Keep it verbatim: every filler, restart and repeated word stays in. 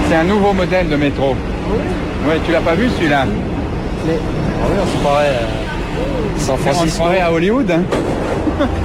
C'est un nouveau modèle de métro. Oui. Ouais, tu l'as pas vu celui-là? Mais, ah oui, on se croirait euh, San On se Francisco. croirait à Hollywood, hein.